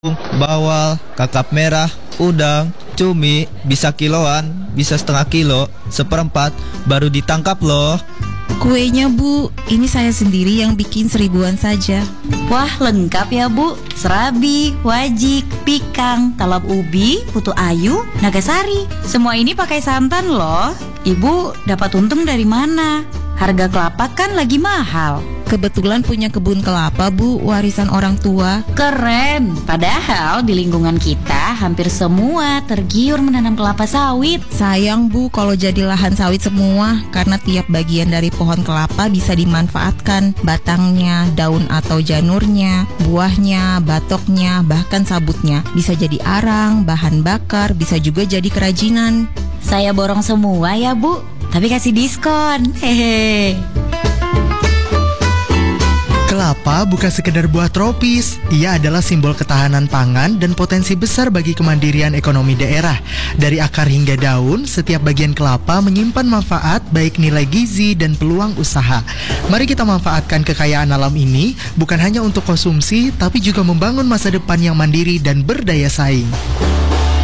bawal, kakap merah, udang, cumi, bisa kiloan, bisa setengah kilo, seperempat, baru ditangkap loh. Kuenya Bu, ini saya sendiri yang bikin 1000-an saja. Wah, lengkap ya Bu. Serabi, wajik, pikang, talap ubi, putu ayu, nagasari. Semua ini pakai santan loh. Ibu dapat untung dari mana? Harga kelapa kan lagi mahal. Kebetulan punya kebun kelapa Bu, warisan orang tua. Keren. Padahal di lingkungan kita hampir semua tergiur menanam kelapa sawit. Sayang Bu kalau jadi lahan sawit semua, karena tiap bagian dari pohon kelapa bisa dimanfaatkan. Batangnya, daun atau janurnya, buahnya, batoknya, bahkan sabutnya. Bisa jadi arang, bahan bakar, bisa juga jadi kerajinan. Saya borong semua ya Bu, tapi kasih diskon. Hehe. Kelapa bukan sekedar buah tropis, ia adalah simbol ketahanan pangan dan potensi besar bagi kemandirian ekonomi daerah. Dari akar hingga daun, setiap bagian kelapa menyimpan manfaat baik nilai gizi dan peluang usaha. Mari kita manfaatkan kekayaan alam ini bukan hanya untuk konsumsi, tapi juga membangun masa depan yang mandiri dan berdaya saing.